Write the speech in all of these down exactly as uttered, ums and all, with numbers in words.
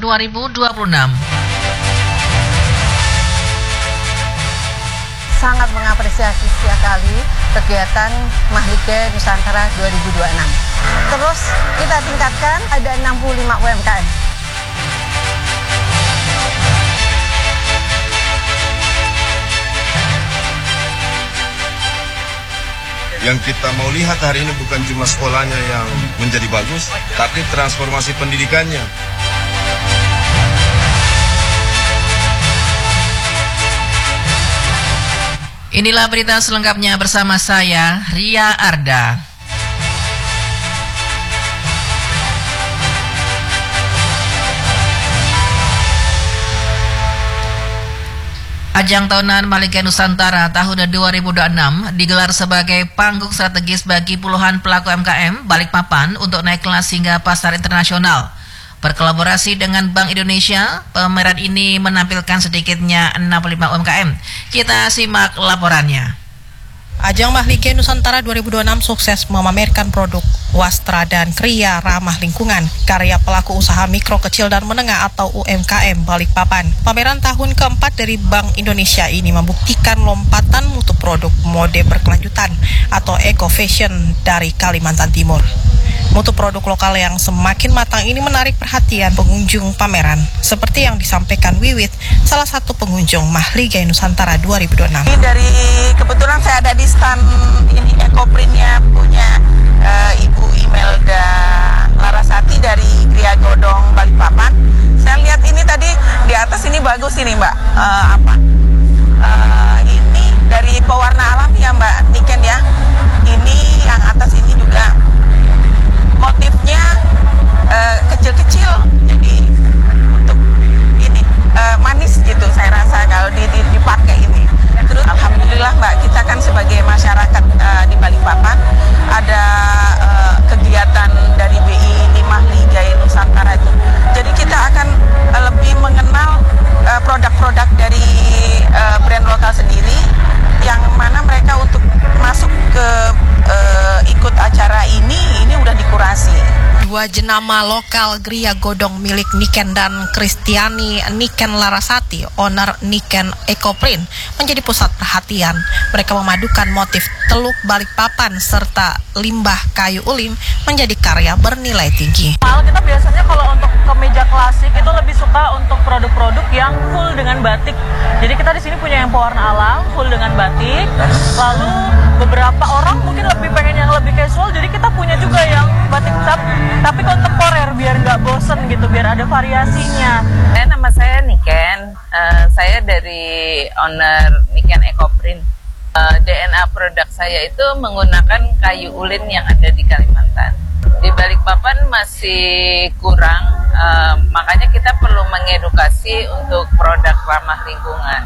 dua ribu dua puluh enam. Sangat mengapresiasi sekali kegiatan Mahligai Nusantara dua ribu dua puluh enam. Terus kita tingkatkan, ada enam puluh lima U M K M. Yang kita mau lihat hari ini bukan cuma sekolahnya yang menjadi bagus, tapi transformasi pendidikannya. Inilah berita selengkapnya bersama saya, Ria Arda. Ajang tahunan Mahligai Nusantara tahun dua ribu dua puluh enam digelar sebagai panggung strategis bagi puluhan pelaku U M K M Balikpapan untuk naik kelas hingga pasar internasional. Berkolaborasi dengan Bank Indonesia, pameran ini menampilkan sedikitnya enam puluh lima U M K M. Kita simak laporannya. Ajang Mahligai Nusantara dua ribu dua puluh enam sukses memamerkan produk wastra dan kriya ramah lingkungan, karya pelaku usaha mikro, kecil, dan menengah atau U M K M Balikpapan. Pameran tahun keempat dari Bank Indonesia ini membuktikan lompatan mutu produk mode berkelanjutan atau eco fashion dari Kalimantan Timur. Mutu produk lokal yang semakin matang ini menarik perhatian pengunjung pameran, seperti yang disampaikan Wiwit, salah satu pengunjung Mahligai Nusantara dua ribu dua puluh enam. Ini dari kebetulan saya ada di stand ini ekoprintnya punya uh, Ibu Imelda Larasati dari Kriya Godong Balikpapan. Saya lihat ini tadi di atas ini bagus ini Mbak, uh, apa? Uh, ini dari pewarna alam ya Mbak Niken ya. Ini yang atas ini juga motifnya uh, kecil-kecil, jadi untuk ini uh, manis gitu saya rasa kalau di, di, dipakai ini. Terus alhamdulillah Mbak, kita kan sebagai masyarakat uh, di Balikpapan ada uh, kegiatan dari B I ini Mahligai Nusantara itu. Jadi kita akan uh, lebih mengenal uh, produk-produk dari uh, brand lokal sendiri, yang mana mereka untuk masuk ke uh, ikut acara ini, ini udah dikurasi. Dua jenama lokal Kriya Godong milik Niken dan Kristiani Niken Larasati, owner Niken Ekoprint, menjadi pusat perhatian. Mereka memadukan motif Teluk Balikpapan serta limbah kayu ulim menjadi karya bernilai tinggi. Kita biasanya kalau untuk kemeja klasik itu lebih suka untuk produk-produk yang full dengan batik. Jadi kita di sini punya yang pewarna alam full dengan batik. Lalu beberapa orang mungkin lebih pengen yang lebih casual, jadi kita punya juga yang batik cap tapi kontemporer biar nggak bosen gitu, biar ada variasinya. Saya nama saya Niken, uh, saya dari owner Niken Ekoprint. Uh, D N A produk saya itu menggunakan kayu ulin yang ada di Kalimantan. Di Balikpapan masih kurang, uh, makanya kita perlu mengedukasi untuk produk ramah lingkungan.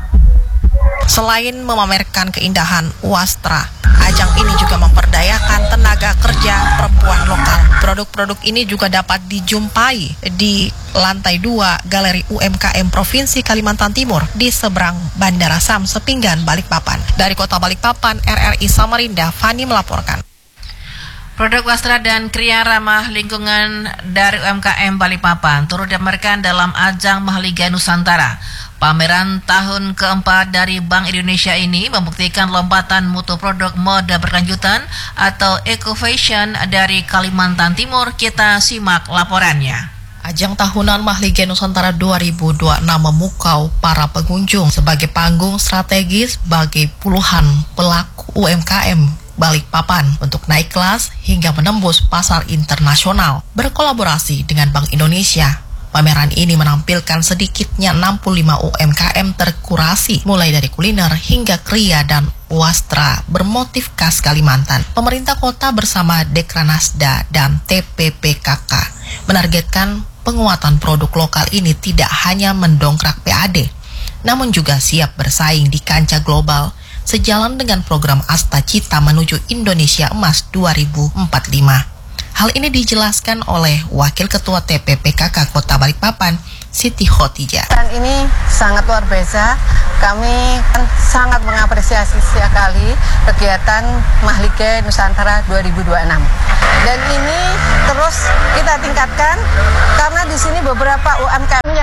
Selain memamerkan keindahan wastra, ajang ini juga memperdayakan tenaga kerja perempuan lokal. Produk-produk ini juga dapat dijumpai di lantai dua Galeri U M K M Provinsi Kalimantan Timur di seberang Bandara Sam Sepinggan, Balikpapan. Dari Kota Balikpapan, R R I Samarinda, Fani melaporkan. Produk wastra dan kriya ramah lingkungan dari U M K M Balikpapan turut dipamerkan dalam ajang Mahligai Nusantara. Pameran tahun keempat dari Bank Indonesia ini membuktikan lompatan mutu produk mode berkelanjutan atau eco fashion dari Kalimantan Timur. Kita simak laporannya. Ajang tahunan Mahligai Nusantara dua ribu dua puluh enam memukau para pengunjung sebagai panggung strategis bagi puluhan pelaku U M K M Balikpapan untuk naik kelas hingga menembus pasar internasional. Berkolaborasi dengan Bank Indonesia, pameran ini menampilkan sedikitnya enam puluh lima U M K M terkurasi, mulai dari kuliner hingga kriya dan wastra bermotif khas Kalimantan. Pemerintah kota bersama Dekranasda dan T P P K K menargetkan penguatan produk lokal ini tidak hanya mendongkrak P A D, namun juga siap bersaing di kancah global sejalan dengan program Asta Cita menuju Indonesia Emas dua ribu empat puluh lima. Hal ini dijelaskan oleh Wakil Ketua T P P K K Kota Balikpapan, Siti Khotijah. Dan ini sangat luar biasa. Kami sangat mengapresiasi sekali kegiatan Mahligai Nusantara dua ribu dua puluh enam. Dan ini terus kita tingkatkan karena di sini beberapa U M K M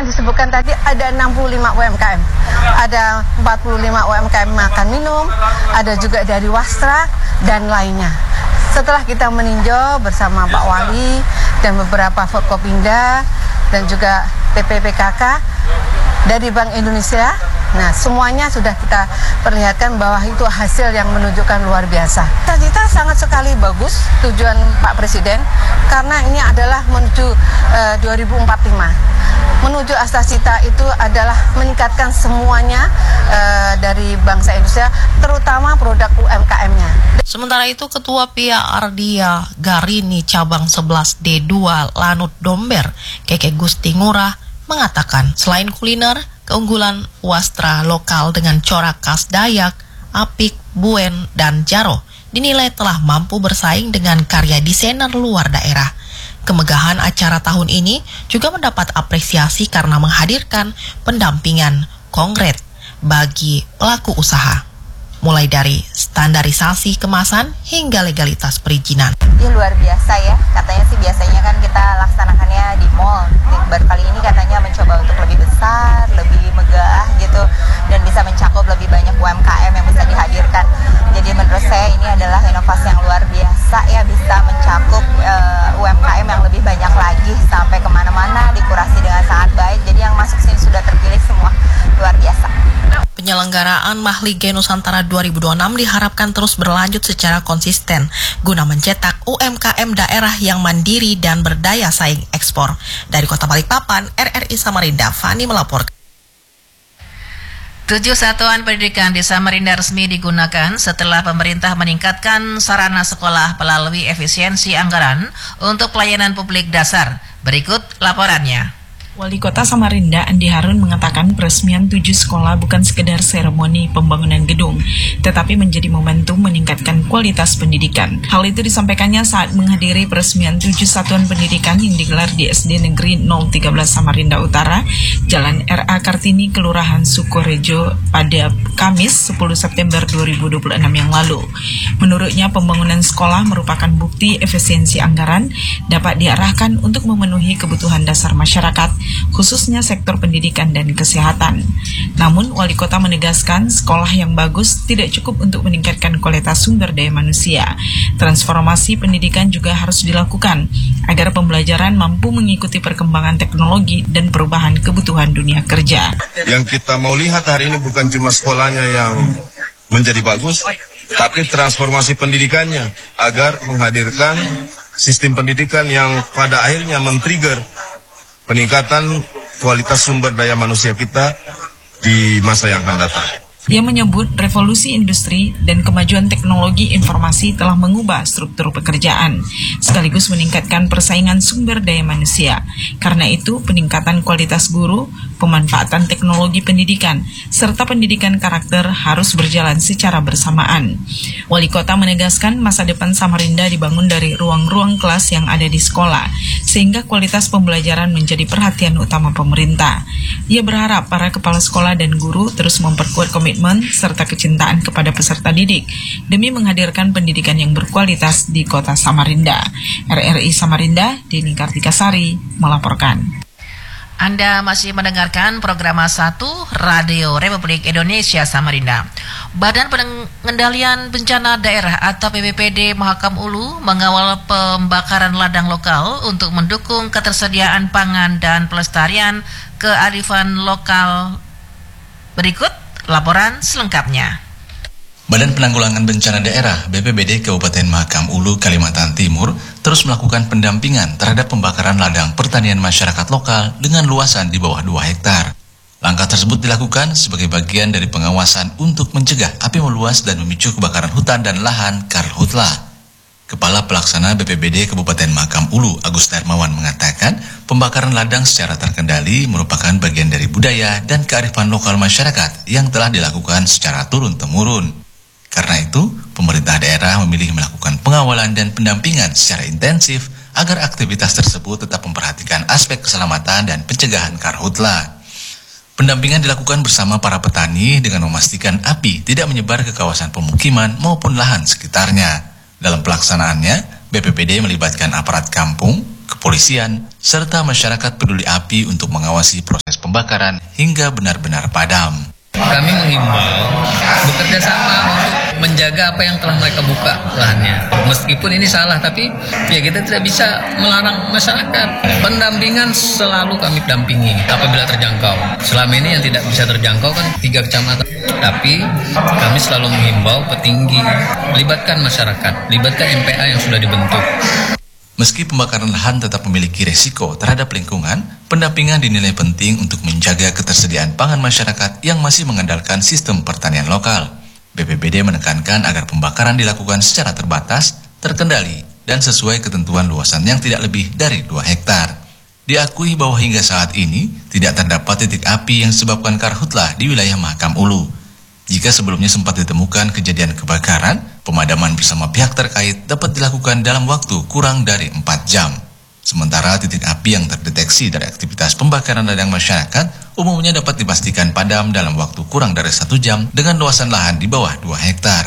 yang disebutkan tadi ada enam puluh lima U M K M. Ada empat puluh lima U M K M makan minum, ada juga dari Wastra dan lainnya. Setelah kita meninjau bersama Pak Wali dan beberapa Forkopimda dan juga P P P K K dari Bank Indonesia, nah semuanya sudah kita perlihatkan bahwa itu hasil yang menunjukkan luar biasa. Cita-cita sangat sekali bagus tujuan Pak Presiden, karena ini adalah menuju uh, dua ribu empat puluh lima. Menuju Astasita itu adalah meningkatkan semuanya uh, dari bangsa Indonesia, terutama produk U M K M-nya. Sementara itu, Ketua P I A Ardia Garini Cabang sebelas D dua Lanut Domber, Keke Gusti Ngurah, mengatakan selain kuliner, keunggulan Wastra lokal dengan corak khas Dayak, Apik, Buen, dan Jaro dinilai telah mampu bersaing dengan karya desainer luar daerah. Kemegahan acara tahun ini juga mendapat apresiasi karena menghadirkan pendampingan konkret bagi pelaku usaha, mulai dari standarisasi kemasan hingga legalitas perizinan. Ya, luar biasa ya, katanya sih biasanya kan kita laksanakannya di mall, baru kali ini katanya mencoba untuk lebih besar, lebih megah gitu, dan bisa mencakup lebih banyak U M K M yang bisa dihadirkan. Jadi menurut saya ini adalah inovasi yang luar biasa ya, bisa mencakup uh, U M K M yang lebih banyak lagi sampai kemana-mana, dikurasi dengan sangat baik. Jadi yang masuk sini sudah terpilih semua, luar biasa. Penyelenggaraan Mahligai Nusantara dua ribu dua puluh enam diharapkan terus berlanjut secara konsisten guna mencetak U M K M daerah yang mandiri dan berdaya saing ekspor. Dari Kota Balikpapan, R R I Samarinda, Fani melaporkan. Tujuh satuan pendidikan di Samarinda resmi digunakan setelah pemerintah meningkatkan sarana sekolah melalui efisiensi anggaran untuk pelayanan publik dasar. Berikut laporannya. Wali Kota Samarinda Andi Harun mengatakan peresmian tujuh sekolah bukan sekedar seremoni pembangunan gedung, tetapi menjadi momentum meningkatkan kualitas pendidikan. Hal itu disampaikannya saat menghadiri peresmian tujuh satuan pendidikan yang digelar di S D Negeri nol tiga belas Samarinda Utara, Jalan R A Kartini, Kelurahan Sukorejo pada Kamis sepuluh September dua ribu dua puluh enam yang lalu. Menurutnya, pembangunan sekolah merupakan bukti efisiensi anggaran dapat diarahkan untuk memenuhi kebutuhan dasar masyarakat, khususnya sektor pendidikan dan kesehatan. Namun, Wali Kota menegaskan sekolah yang bagus tidak cukup untuk meningkatkan kualitas sumber daya manusia. Transformasi pendidikan juga harus dilakukan agar pembelajaran mampu mengikuti perkembangan teknologi dan perubahan kebutuhan dunia kerja. Yang kita mau lihat hari ini bukan cuma sekolahnya yang menjadi bagus, tapi transformasi pendidikannya agar menghadirkan sistem pendidikan yang pada akhirnya men-trigger peningkatan kualitas sumber daya manusia kita di masa yang akan datang. Dia menyebut revolusi industri dan kemajuan teknologi informasi telah mengubah struktur pekerjaan, sekaligus meningkatkan persaingan sumber daya manusia. Karena itu, peningkatan kualitas guru, pemanfaatan teknologi pendidikan, serta pendidikan karakter harus berjalan secara bersamaan. Wali Kota menegaskan masa depan Samarinda dibangun dari ruang-ruang kelas yang ada di sekolah, sehingga kualitas pembelajaran menjadi perhatian utama pemerintah. Ia berharap para kepala sekolah dan guru terus memperkuat komitmen serta kecintaan kepada peserta didik demi menghadirkan pendidikan yang berkualitas di Kota Samarinda. R R I Samarinda, Dini Kartikasari melaporkan. Anda masih mendengarkan program satu Radio Republik Indonesia Samarinda. Badan Pengendalian Bencana Daerah atau B P P D Mahakam Ulu mengawal pembakaran ladang lokal untuk mendukung ketersediaan pangan dan pelestarian kearifan lokal. Berikut laporan selengkapnya. Badan Penanggulangan Bencana Daerah B P B D Kabupaten Mahakam Ulu, Kalimantan Timur terus melakukan pendampingan terhadap pembakaran ladang pertanian masyarakat lokal dengan luasan di bawah dua hektar. Langkah tersebut dilakukan sebagai bagian dari pengawasan untuk mencegah api meluas dan memicu kebakaran hutan dan lahan karhutla. Kepala Pelaksana B P B D Kabupaten Mahakam Ulu, Agus Darmawan mengatakan, pembakaran ladang secara terkendali merupakan bagian dari budaya dan kearifan lokal masyarakat yang telah dilakukan secara turun-temurun. Karena itu, pemerintah daerah memilih melakukan pengawalan dan pendampingan secara intensif agar aktivitas tersebut tetap memperhatikan aspek keselamatan dan pencegahan karhutla. Pendampingan dilakukan bersama para petani dengan memastikan api tidak menyebar ke kawasan pemukiman maupun lahan sekitarnya. Dalam pelaksanaannya, B P B D melibatkan aparat kampung, kepolisian, serta masyarakat peduli api untuk mengawasi proses pembakaran hingga benar-benar padam. Kami mengimbau bekerja sama untuk menjaga apa yang telah mereka buka lahannya. Meskipun ini salah, tapi ya kita tidak bisa melarang masyarakat. Pendampingan selalu kami dampingi apabila terjangkau. Selama ini yang tidak bisa terjangkau kan tiga kecamatan. Tapi kami selalu mengimbau petinggi, libatkan masyarakat, libatkan M P A yang sudah dibentuk. Meski pembakaran lahan tetap memiliki resiko terhadap lingkungan, pendampingan dinilai penting untuk menjaga ketersediaan pangan masyarakat yang masih mengandalkan sistem pertanian lokal. B P B D menekankan agar pembakaran dilakukan secara terbatas, terkendali, dan sesuai ketentuan luasan yang tidak lebih dari dua hektar. Diakui bahwa hingga saat ini tidak terdapat titik api yang disebabkan karhutlah di wilayah Mahakam Ulu. Jika sebelumnya sempat ditemukan kejadian kebakaran, pemadaman bersama pihak terkait dapat dilakukan dalam waktu kurang dari empat jam. Sementara titik api yang terdeteksi dari aktivitas pembakaran ladang masyarakat umumnya dapat dipastikan padam dalam waktu kurang dari satu jam dengan luasan lahan di bawah dua hektar.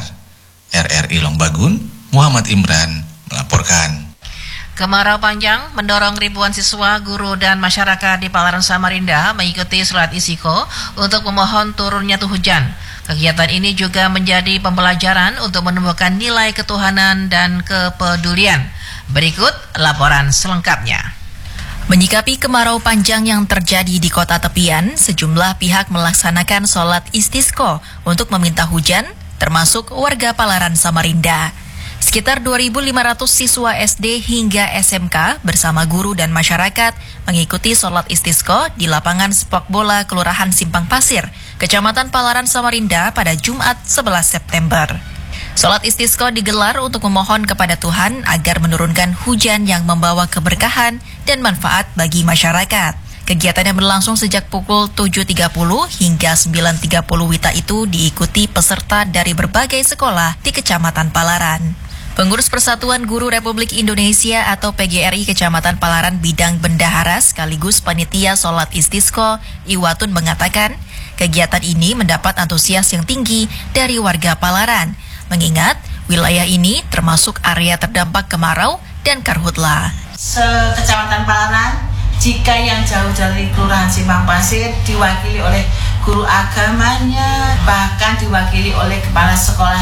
R R I Longbagun, Muhammad Imran melaporkan. Kemarau panjang mendorong ribuan siswa, guru, dan masyarakat di Palaran Samarinda mengikuti sholat istiqo untuk memohon turunnya tuh hujan. Kegiatan ini juga menjadi pembelajaran untuk menumbuhkan nilai ketuhanan dan kepedulian. Berikut laporan selengkapnya. Menyikapi kemarau panjang yang terjadi di kota tepian, sejumlah pihak melaksanakan sholat istisqo untuk meminta hujan, termasuk warga Palaran Samarinda. Sekitar dua ribu lima ratus siswa S D hingga S M K bersama guru dan masyarakat mengikuti sholat istisqo di lapangan sepak bola Kelurahan Simpang Pasir, Kecamatan Palaran Samarinda pada Jumat sebelas September. Sholat istisqo digelar untuk memohon kepada Tuhan agar menurunkan hujan yang membawa keberkahan dan manfaat bagi masyarakat. Kegiatan yang berlangsung sejak pukul tujuh tiga puluh hingga sembilan tiga puluh W I T A itu diikuti peserta dari berbagai sekolah di Kecamatan Palaran. Pengurus Persatuan Guru Republik Indonesia atau P G R I Kecamatan Palaran Bidang Bendahara sekaligus panitia sholat istisqo, Iwatun mengatakan, kegiatan ini mendapat antusias yang tinggi dari warga Palaran, mengingat wilayah ini termasuk area terdampak kemarau dan karhutla. Se-Kecamatan Palaran, jika yang jauh dari Kelurahan Simpang Pasir diwakili oleh guru agamanya, bahkan diwakili oleh kepala sekolah,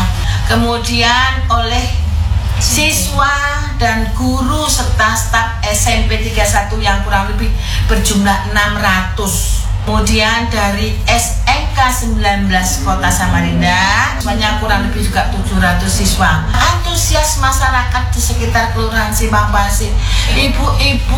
kemudian oleh siswa dan guru serta staf S M P tiga puluh satu yang kurang lebih berjumlah enam ratus. Kemudian dari S M K sembilan belas Kota Samarinda, sebanyak kurang lebih juga tujuh ratus siswa. Antusias masyarakat di sekitar Kelurahan Simpang Pasir, ibu-ibu,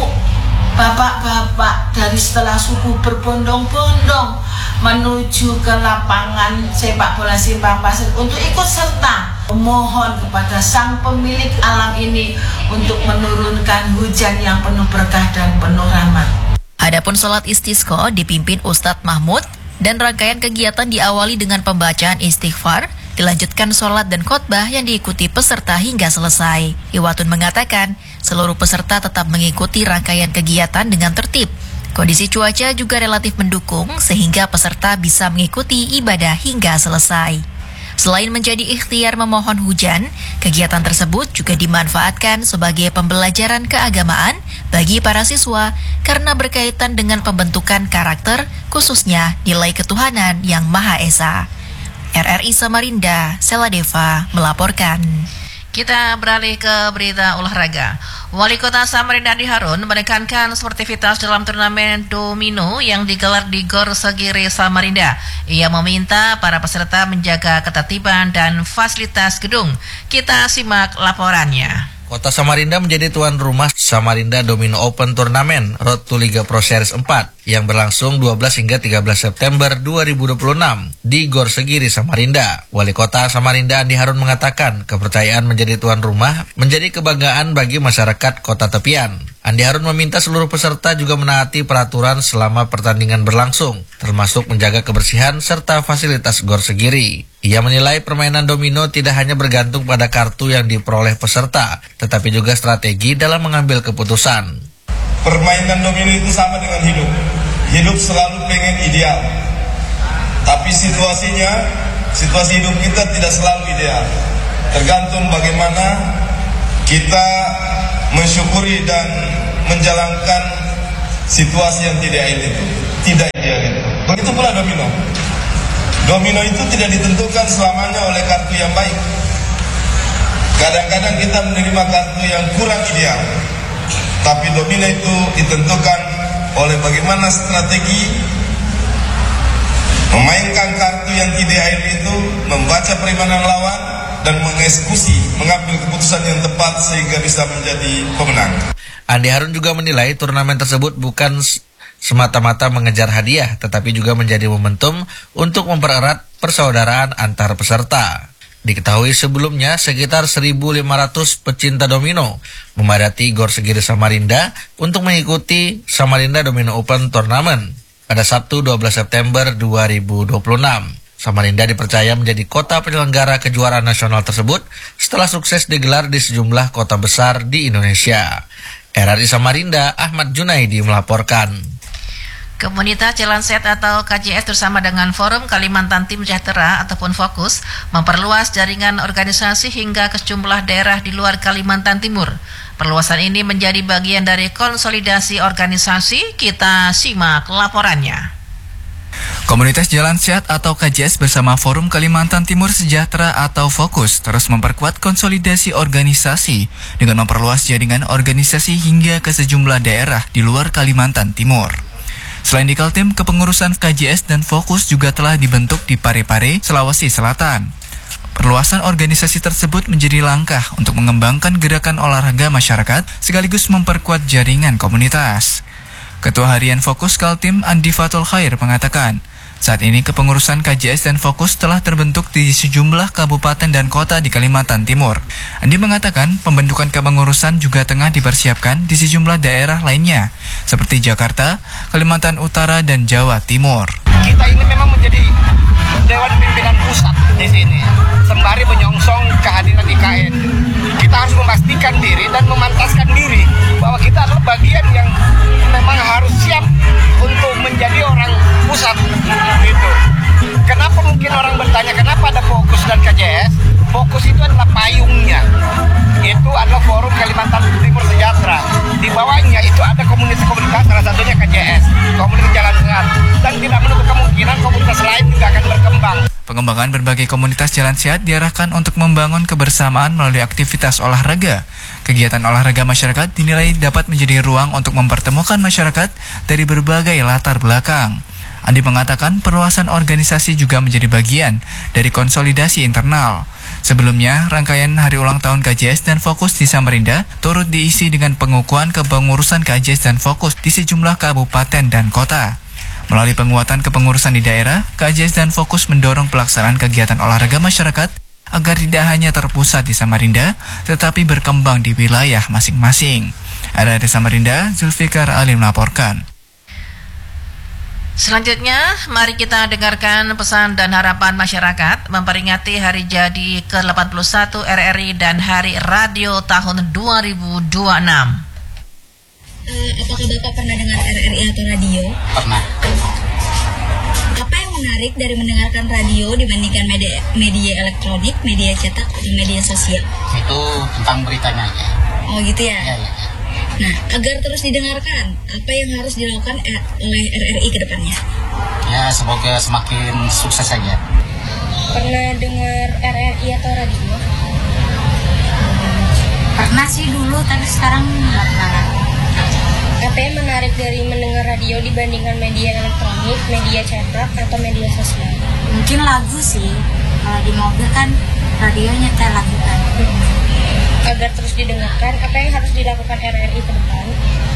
bapak-bapak dari setelah subuh berbondong-bondong menuju ke lapangan sepak bola Simpang Pasir untuk ikut serta memohon kepada sang pemilik alam ini untuk menurunkan hujan yang penuh berkah dan penuh rahmat. Adapun sholat istisqo dipimpin Ustadz Mahmud dan rangkaian kegiatan diawali dengan pembacaan istighfar, dilanjutkan sholat dan khotbah yang diikuti peserta hingga selesai. Iwatun mengatakan seluruh peserta tetap mengikuti rangkaian kegiatan dengan tertib. Kondisi cuaca juga relatif mendukung sehingga peserta bisa mengikuti ibadah hingga selesai. Selain menjadi ikhtiar memohon hujan, kegiatan tersebut juga dimanfaatkan sebagai pembelajaran keagamaan bagi para siswa karena berkaitan dengan pembentukan karakter, khususnya nilai ketuhanan yang Maha Esa. R R I Samarinda, Seladeva melaporkan. Kita beralih ke berita olahraga. Wali Kota Samarinda Andi Harun menekankan sportivitas dalam turnamen domino yang digelar di Gor Segiri Samarinda. Ia meminta para peserta menjaga ketertiban dan fasilitas gedung. Kita simak laporannya. Kota Samarinda menjadi tuan rumah Samarinda Domino Open Turnamen Road to Liga Pro Series empat yang berlangsung dua belas hingga tiga belas September dua ribu dua puluh enam di Gor Segiri Samarinda. Wali Kota Samarinda Andi Harun mengatakan kepercayaan menjadi tuan rumah menjadi kebanggaan bagi masyarakat kota tepian. Andi Harun meminta seluruh peserta juga menaati peraturan selama pertandingan berlangsung, termasuk menjaga kebersihan serta fasilitas Gor Segiri. Ia menilai permainan domino tidak hanya bergantung pada kartu yang diperoleh peserta, tetapi juga strategi dalam mengambil keputusan. Permainan domino itu sama dengan hidup. Hidup selalu pengen ideal. Tapi situasinya, situasi hidup kita tidak selalu ideal. Tergantung bagaimana kita mensyukuri dan menjalankan situasi yang tidak ideal itu. Tidak ideal itu. Begitu pula domino. Domino itu tidak ditentukan selamanya oleh kartu yang baik. Kadang-kadang kita menerima kartu yang kurang ideal, tapi domino itu ditentukan oleh bagaimana strategi memainkan kartu yang tidak ideal itu, membaca permainan lawan, dan mengeksekusi, mengambil keputusan yang tepat sehingga bisa menjadi pemenang. Andi Harun juga menilai turnamen tersebut bukan semata-mata mengejar hadiah, tetapi juga menjadi momentum untuk mempererat persaudaraan antar peserta. Diketahui sebelumnya sekitar seribu lima ratus pecinta domino memadati Gor Segiri Samarinda untuk mengikuti Samarinda Domino Open Tournament pada Sabtu dua belas September dua ribu dua puluh enam. Samarinda dipercaya menjadi kota penyelenggara kejuaraan nasional tersebut setelah sukses digelar di sejumlah kota besar di Indonesia. R R I Samarinda, Ahmad Junaidi melaporkan. Komunitas Jalan Sehat atau K J S bersama dengan Forum Kalimantan Tim Sejahtera ataupun Fokus memperluas jaringan organisasi hingga ke sejumlah daerah di luar Kalimantan Timur. Perluasan ini menjadi bagian dari konsolidasi organisasi. Kita simak laporannya. Komunitas Jalan Sehat atau K J S bersama Forum Kalimantan Timur Sejahtera atau Fokus terus memperkuat konsolidasi organisasi dengan memperluas jaringan organisasi hingga ke sejumlah daerah di luar Kalimantan Timur. Selain di Kaltim, kepengurusan K J S dan Fokus juga telah dibentuk di Parepare, Sulawesi Selatan. Perluasan organisasi tersebut menjadi langkah untuk mengembangkan gerakan olahraga masyarakat sekaligus memperkuat jaringan komunitas. Ketua Harian Fokus Kaltim, Andi Fatul Khair mengatakan, saat ini kepengurusan K J S dan Fokus telah terbentuk di sejumlah kabupaten dan kota di Kalimantan Timur. Andi mengatakan pembentukan kepengurusan juga tengah dipersiapkan di sejumlah daerah lainnya, seperti Jakarta, Kalimantan Utara, dan Jawa Timur. Kita ini memang menjadi Dewan Pimpinan Pusat di sini, sembari menyongsong kehadiran I K N. Kita harus memastikan diri dan memantaskan diri bahwa kita adalah bagian yang memang harus siap untuk menjadi orang pusat. Gitu. Kenapa mungkin orang bertanya kenapa ada Fokus dan K J S? Fokus itu adalah payungnya. Itu adalah Forum Kalimantan Timur Sejahtera. Di bawahnya itu ada komunitas-komunitas, salah satunya K J S, komunitas Jalan Sehat. Dan tidak menutup kemungkinan komunitas lain juga akan berkembang. Pengembangan berbagai komunitas jalan sehat diarahkan untuk membangun kebersamaan melalui aktivitas olahraga. Kegiatan olahraga masyarakat dinilai dapat menjadi ruang untuk mempertemukan masyarakat dari berbagai latar belakang. Andi mengatakan perluasan organisasi juga menjadi bagian dari konsolidasi internal. Sebelumnya, rangkaian hari ulang tahun K J S dan Fokus di Samarinda turut diisi dengan pengukuhan kepengurusan K J S dan Fokus di sejumlah kabupaten dan kota. Melalui penguatan kepengurusan di daerah, K J S dan Fokus mendorong pelaksanaan kegiatan olahraga masyarakat agar tidak hanya terpusat di Samarinda, tetapi berkembang di wilayah masing-masing. R R I Samarinda, Zulfikar Ali melaporkan. Selanjutnya, mari kita dengarkan pesan dan harapan masyarakat memperingati hari jadi ke delapan puluh satu R R I dan Hari Radio tahun dua ribu dua puluh enam. Uh, apakah Bapak pernah dengar R R I atau radio? Pernah. Apa yang menarik dari mendengarkan radio dibandingkan media, media elektronik, media cetak, dan media sosial? Itu tentang beritanya aja. Oh gitu ya? Ya, ya. Nah, agar terus didengarkan, apa yang harus dilakukan oleh R R I ke depannya? Ya, semoga semakin sukses saja. Pernah dengar R R I atau radio? Pernah sih dulu, tapi sekarang nggak pernah. Apa yang menarik dari mendengar radio dibandingkan media elektronik, media cetak, atau media sosial? Mungkin lagu sih. Kalau di mobil kan radio nyetel lagu kan. Agar terus didengarkan, apa yang harus dilakukan R R I ke depan?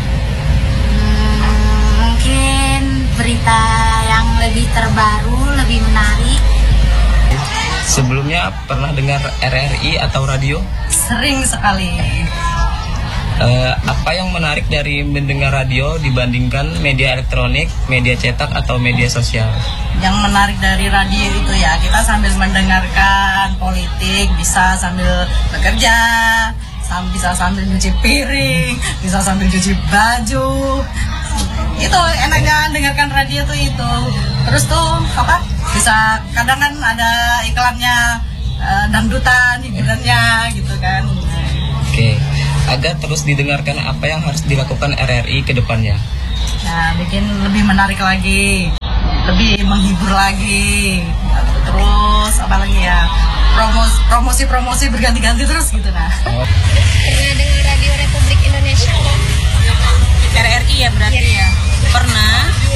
Hmm, mungkin berita yang lebih terbaru, lebih menarik. Sebelumnya pernah dengar R R I atau radio? Sering sekali. Uh, apa yang menarik dari mendengar radio dibandingkan media elektronik, media cetak, atau media sosial? Yang menarik dari radio itu ya, kita sambil mendengarkan politik, bisa sambil bekerja, sam- bisa sambil nyuci piring, bisa sambil cuci baju. Itu enaknya dengarkan radio tuh itu. Terus tuh apa? Bisa kadang kan ada iklannya uh, dangdutan, hiburannya gitu kan. Oke. Okay. agar terus didengarkan apa yang harus dilakukan R R I ke depannya? Nah, bikin lebih menarik lagi, lebih menghibur lagi, terus apa lagi ya, promosi promosi promosi berganti-ganti terus gitu nah. Pernah dengar Radio Republik Indonesia? R R I ya berarti ya. Pernah.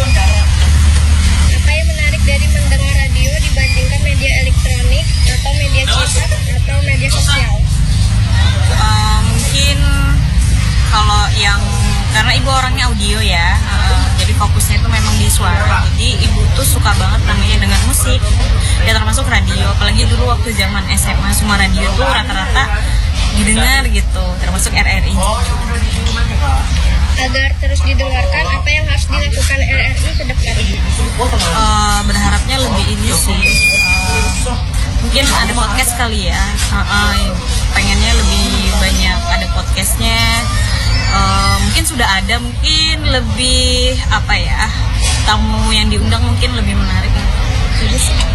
Apa yang menarik dari mendengar radio dibandingkan media elektronik atau media cetak atau media sosial? Uh, mungkin kalau yang karena ibu orangnya audio ya, uh, jadi fokusnya itu memang di suara. Jadi ibu tuh suka banget namanya dengar musik, ya termasuk radio. Apalagi dulu waktu zaman S M A semua radio tuh rata-rata didengar gitu, termasuk R R I. Agar terus didengarkan, apa yang harus dilakukan R R I ke depan? Uh, berharapnya lebih ini sih, uh, mungkin ada podcast kali ya. Uh, uh, pengennya lebih banyak ada podcastnya. Uh, mungkin sudah ada, mungkin lebih apa ya, tamu yang diundang mungkin lebih menarik. Jadi